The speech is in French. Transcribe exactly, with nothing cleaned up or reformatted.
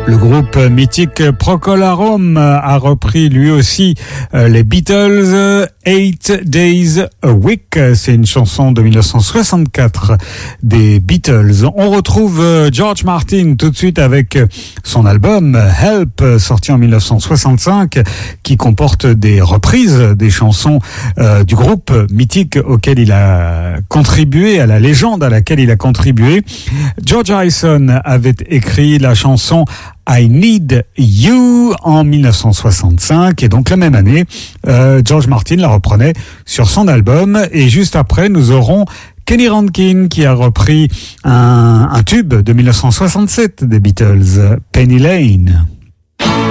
Le groupe mythique Procol Harum a repris lui aussi euh, les Beatles, Eight Days a Week. C'est une chanson de dix-neuf cent soixante-quatre des Beatles. On retrouve euh, George Martin tout de suite avec son album Help, sorti en dix-neuf cent soixante-cinq, qui comporte des reprises des chansons euh, du groupe mythique auquel il a contribué, à la légende à laquelle il a contribué. George Harrison avait écrit la chanson I Need You en dix-neuf cent soixante-cinq, et donc la même année, euh, George Martin la reprenait sur son album. Et juste après, nous aurons Kenny Rankin qui a repris un, un tube de dix-neuf cent soixante-sept des Beatles, Penny Lane.